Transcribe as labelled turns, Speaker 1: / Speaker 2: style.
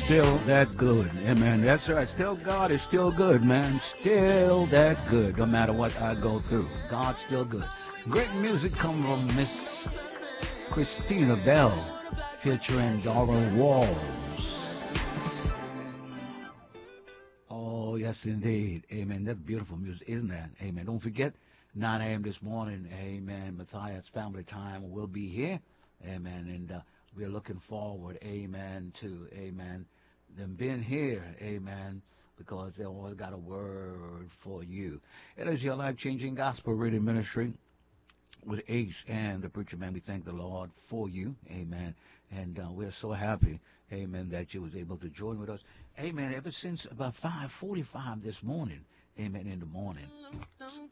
Speaker 1: still that good. Amen. That's right. Still God is still good, man. Still that good. No matter what I go through. God's still good. Great music come from Miss Christina Bell featuring Dara Walls. Oh, yes, indeed. Amen. That's beautiful music, isn't that? Amen. Don't forget, 9 a.m. this morning, amen, Matthias Family Time will be here. Amen. And we're looking forward, amen, to, amen, them being here, amen, because they always got a word for you. It is your life-changing gospel radio ministry with Ace and the preacher man. We thank the Lord for you, amen. And we're so happy, amen, that you was able to join with us, amen, ever since about 5:45 this morning, amen, in the morning.